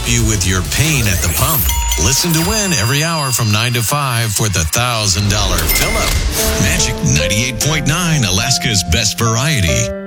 you with your pain at the pump. Listen to win every hour from 9 to 5 for the $1,000 fill-up. Magic 98.9, Alaska's best variety.